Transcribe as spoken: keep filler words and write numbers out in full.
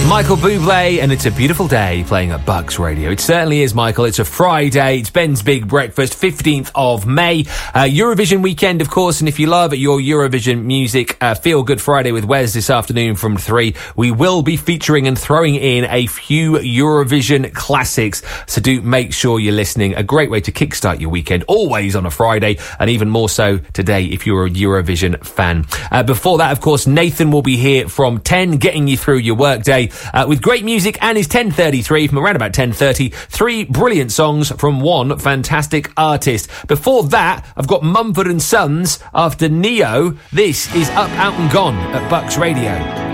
Michael Bublé, and It's a Beautiful Day, playing at Bucks Radio. It certainly is, Michael. It's a Friday. It's Ben's Big Breakfast, fifteenth of May. Uh, Eurovision weekend, of course, and if you love your Eurovision music, uh, Feel Good Friday with Wes this afternoon from three. We will be featuring and throwing in a few Eurovision classics, so do make sure you're listening. A great way to kickstart your weekend, always on a Friday, and even more so today if you're a Eurovision fan. Uh, before that, of course, Nathan will be here from ten, getting you through your workday uh, with great music, and his ten thirty-three from around about ten thirty. Three brilliant songs from one fantastic artist. Before that, I've got Mumford and Sons after Neo. This is Up, Out and Gone at Bucks Radio.